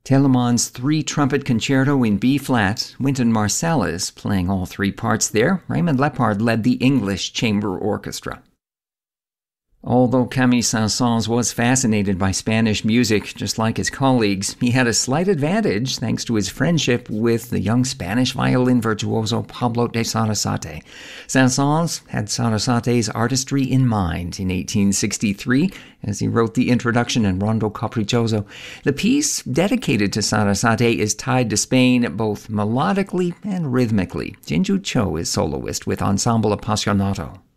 Telemann's three-trumpet concerto in B-flat, Wynton Marsalis playing all three parts there. Raymond Lepard led the English chamber orchestra. Although Camille Saint-Saëns was fascinated by Spanish music, just like his colleagues, he had a slight advantage thanks to his friendship with the young Spanish violin virtuoso Pablo de Sarasate. Saint-Saëns had Sarasate's artistry in mind in 1863 as he wrote the introduction in Rondo Capriccioso. The piece, dedicated to Sarasate, is tied to Spain both melodically and rhythmically. Jinju Cho is soloist with Ensemble Appassionato.